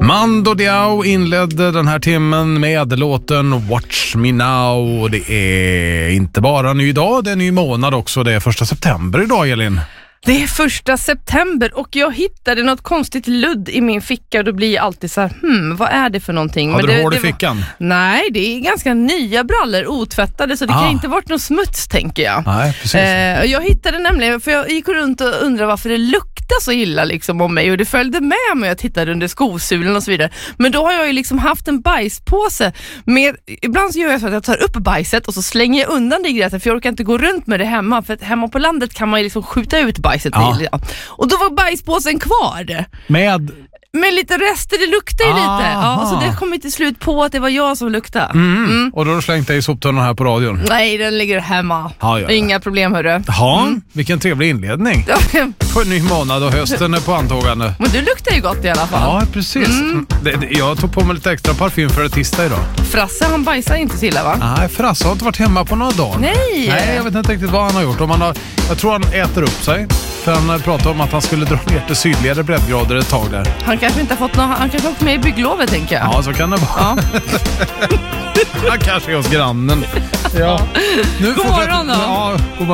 Mando Diao inledde den här timmen med låten Watch Me Now. Det är inte bara ny dag, det är ny månad också. Det är 1 september idag, Elin. Det är 1 september och jag hittade något konstigt ludd i min ficka och då blir jag alltid så här, vad är det för någonting? Hade du hål i fickan? Nej, det är ganska nya brallor, otvättade, så det kan inte varit någon smuts, tänker jag. Nej, precis. Jag hittade nämligen, för jag gick runt och undrade varför det luktar så illa liksom om mig, och det följde med mig. Jag tittade under skosulen och så vidare. Men då har jag ju liksom haft en bajspåse med, ibland så gör jag så att jag tar upp bajset och så slänger jag undan det i gräset, för jag orkar inte gå runt med det hemma, för att hemma på landet kan man ju liksom skjuta ut bajset. Och då var bajspåsen kvar. Med lite rester, det luktar ju lite. Ja, så det kom till slut på att det var jag som luktade. Och då har du slängt dig i soptunnan här på radion? Nej, den ligger hemma. Inga problem, hörru. Vilken trevlig inledning. På en ny månad och hösten är på antågande. Men du luktar ju gott i alla fall. Ja, precis. Jag tog på mig lite extra parfym för att tisdag idag. Frasse, han bajsar inte så illa, va? Nej, Frasse har inte varit hemma på några dagar. Nej, jag vet inte riktigt vad han har gjort. Jag tror han äter upp sig. För han pratade om att han skulle dra ner till sydligare breddgrader ett tag där. Han kanske inte har fått han kanske har åkt med i bygglovet, tänker jag. Ja, så kan det vara. Ja. Han kanske är hos grannen. Ja. God morgon då. Ja,